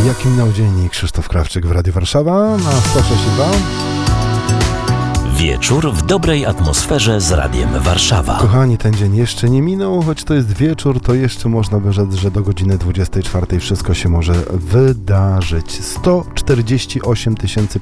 Jaki minął dzień? Krzysztof Krawczyk w Radiu Warszawa na 106.2. Wieczór w dobrej atmosferze z Radiem Warszawa. Kochani, ten dzień jeszcze nie minął, choć to jest wieczór, to jeszcze można by rzec, że do godziny 24 wszystko się może wydarzyć. 148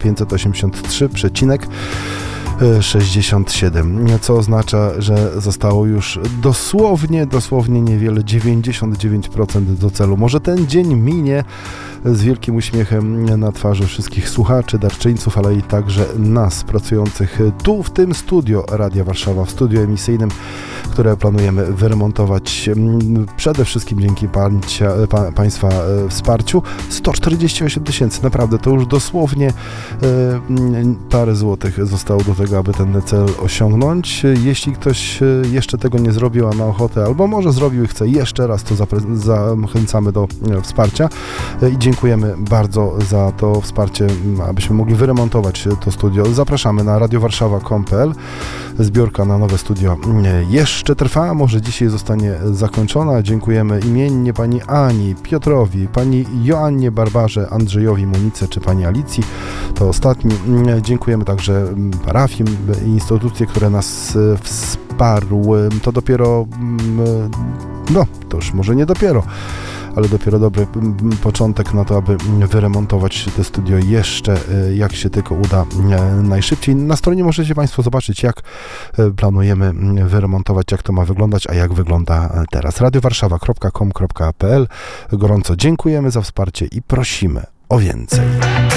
583,67, co oznacza, że zostało już dosłownie niewiele, 99% do celu. Może ten dzień minie z wielkim uśmiechem na twarzy wszystkich słuchaczy, darczyńców, ale i także nas pracujących tu w tym studio Radia Warszawa, w studiu emisyjnym, które planujemy wyremontować przede wszystkim dzięki Państwa wsparciu. 148 000, naprawdę to już dosłownie parę złotych zostało do tego, aby ten cel osiągnąć. Jeśli ktoś jeszcze tego nie zrobił, a ma ochotę, albo może zrobił i chce jeszcze raz, to zachęcamy do wsparcia i dziękujemy bardzo za to wsparcie, abyśmy mogli wyremontować to studio. Zapraszamy na radiowarszawa.com.pl. Zbiórka na nowe studio jeszcze trwa, może dzisiaj zostanie zakończona. Dziękujemy imiennie pani Ani, Piotrowi, pani Joannie Barbarze, Andrzejowi Monice czy pani Alicji. To ostatni. Dziękujemy także parafii i instytucje, które nas wsparły. To dopiero, to już może nie dopiero, ale dopiero dobry początek na to, aby wyremontować to studio jeszcze, jak się tylko uda, najszybciej. Na stronie możecie Państwo zobaczyć, jak planujemy wyremontować, jak to ma wyglądać, a jak wygląda teraz. radiowarszawa.com.pl. Gorąco dziękujemy za wsparcie i prosimy o więcej.